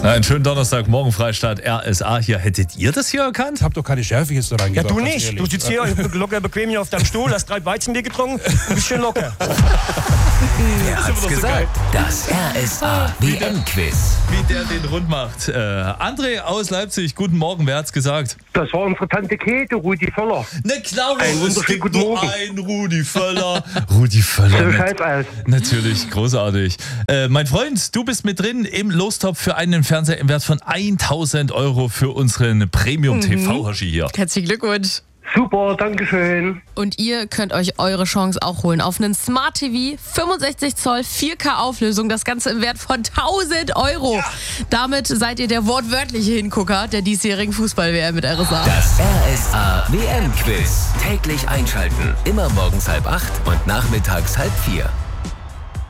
Einen schönen Donnerstagmorgen, Freistaat RSA. Hier, hättet ihr das hier erkannt? Hab doch keine Schärfe jetzt da reingebracht. Ja, du nicht. Du sitzt hier locker bequem hier auf deinem Stuhl, hast 3 Weizenbier getrunken, ein bisschen locker. Wer hat's gesagt? Das RSA WM-Quiz. Wie der den rund macht. André aus Leipzig, guten Morgen, wer hat's gesagt? Das war unsere Tante Käthe, Rudi Völler. Ne, klar, Einen es wunderschönen gibt guten nur Morgen. einen Rudi Völler. Rudi Völler. So schaut's aus. Natürlich, großartig. Mein Freund, du bist mit drin im Lostopf für einen Fernseher im Wert von 1.000 € für unseren Premium-TV-Hoshi hier. Herzlichen Glückwunsch. Super, dankeschön. Und ihr könnt euch eure Chance auch holen auf einen Smart TV, 65 Zoll, 4K Auflösung, das Ganze im Wert von 1.000 €. Ja. Damit seid ihr der wortwörtliche Hingucker der diesjährigen Fußball-WM mit RSA. Das RSA WM-Quiz. Täglich einschalten. Immer morgens 7:30 und nachmittags 3:30.